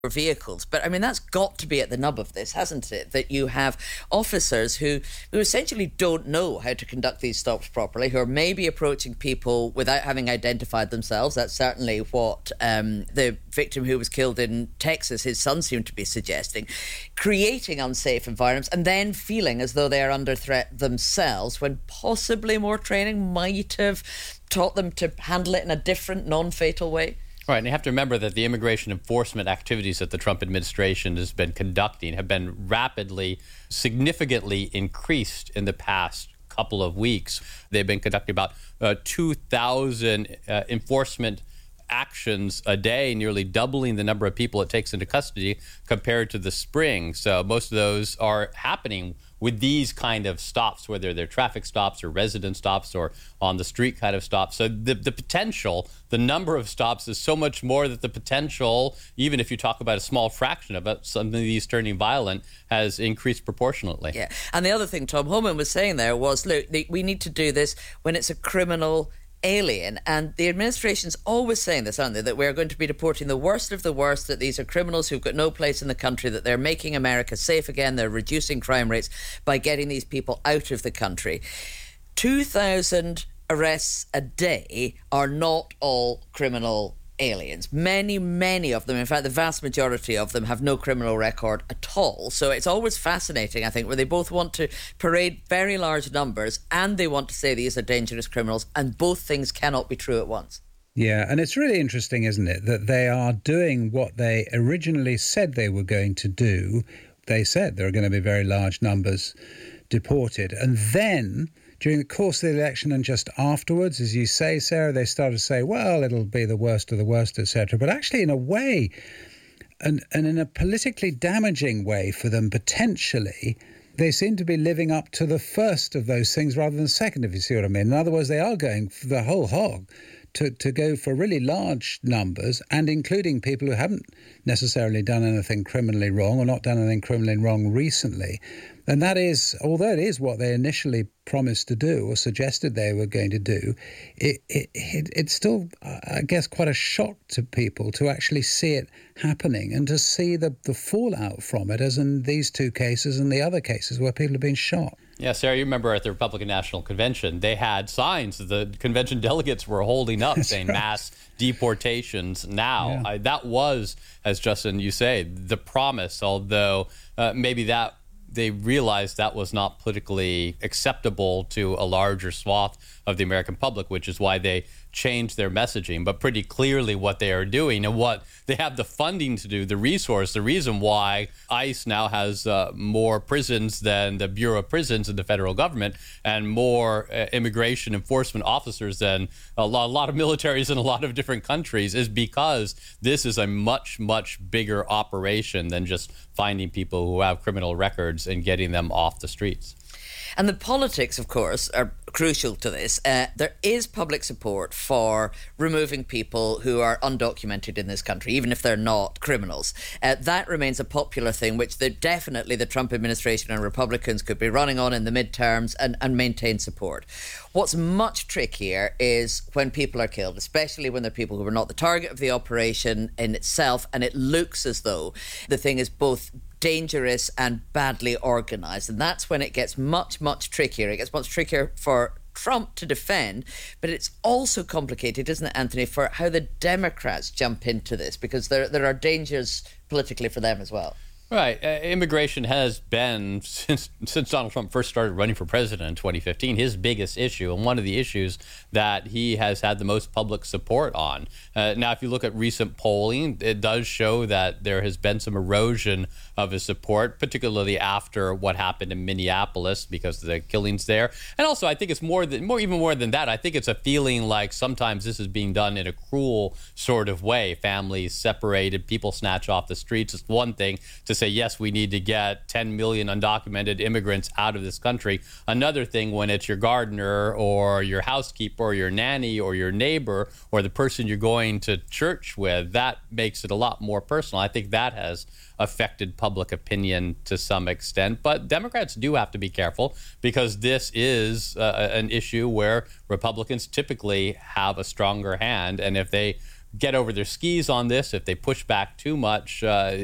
vehicles. But I mean, that's got to be at the nub of this, hasn't it? That you have officers who essentially don't know how to conduct these stops properly, who are maybe approaching people without having identified themselves. That's certainly what the victim who was killed in Texas, his son, seemed to be suggesting, creating unsafe environments and then feeling as though they are under threat themselves when possibly more training might have taught them to handle it in a different, non-fatal way. Right, and you have to remember that the immigration enforcement activities that the Trump administration has been conducting have been rapidly, significantly increased in the past couple of weeks. They've been conducting about 2,000 enforcement actions a day, nearly doubling the number of people it takes into custody compared to the spring. So most of those are happening with these kind of stops, whether they're traffic stops or resident stops or on the street kind of stops. So the potential, the number of stops is so much more that the potential, even if you talk about a small fraction of it, some of these turning violent, has increased proportionately. Yeah. And the other thing Tom Homan was saying there was, look, we need to do this when it's a criminal alien, and the administration's always saying this, aren't they, that we're going to be deporting the worst of the worst, that these are criminals who've got no place in the country, that they're making America safe again, they're reducing crime rates by getting these people out of the country. 2,000 arrests a day are not all criminal aliens. Many of them, in fact the vast majority of them, have no criminal record at all. So it's always fascinating, I think, where they both want to parade very large numbers and they want to say these are dangerous criminals, and both things cannot be true at once. Yeah, and it's really interesting, isn't it, that they are doing what they originally said they were going to do. They said there are going to be very large numbers deported, and then during the course of the election and just afterwards, as you say, Sarah, they started to say, well, it'll be the worst of the worst, etc. But actually, in a way, and in a politically damaging way for them potentially, they seem to be living up to the first of those things rather than the second, if you see what I mean. In other words, they are going for the whole hog to go for really large numbers, and including people who haven't necessarily done anything criminally wrong or not done anything criminally wrong recently. And that is, although it is what they initially promised to do or suggested they were going to do, it's still, I guess, quite a shock to people to actually see it happening and to see the fallout from it, as in these two cases and the other cases where people have been shot. Yeah, Sarah, you remember at the Republican National Convention, they had signs that the convention delegates were holding up saying right. Mass deportations now. Yeah. That was, as Justin, you say, the promise, although maybe that they realized that was not politically acceptable to a larger swath of the American public, which is why they changed their messaging. But pretty clearly what they are doing and what they have the funding to do, the resource, the reason why ICE now has more prisons than the Bureau of Prisons in the federal government and more immigration enforcement officers than a lot of militaries in a lot of different countries, is because this is a much, much bigger operation than just finding people who have criminal records and getting them off the streets. And the politics, of course, are crucial to this. There is public support for removing people who are undocumented in this country, even if they're not criminals. That remains a popular thing, which definitely the Trump administration and Republicans could be running on in the midterms and maintain support. What's much trickier is when people are killed, especially when they're people who were not the target of the operation in itself, and it looks as though the thing is both dangerous and badly organised. And that's when it gets much, much trickier. It gets much trickier for Trump to defend, but it's also complicated, isn't it, Anthony, for how the Democrats jump into this, because there are dangers politically for them as well. Right. Immigration has been, since Donald Trump first started running for president in 2015, his biggest issue, and one of the issues that he has had the most public support on. Now, if you look at recent polling, it does show that there has been some erosion of his support, particularly after what happened in Minneapolis because of the killings there. And also, I think it's even more than that. I think it's a feeling like sometimes this is being done in a cruel sort of way. Families separated, people snatch off the streets. It's one thing to say, yes, we need to get 10 million undocumented immigrants out of this country. Another thing when it's your gardener or your housekeeper or your nanny or your neighbor or the person you're going to church with, that makes it a lot more personal. I think that has affected public opinion to some extent. But Democrats do have to be careful because this is an issue where Republicans typically have a stronger hand. And if they get over their skis on this, if they push back too much,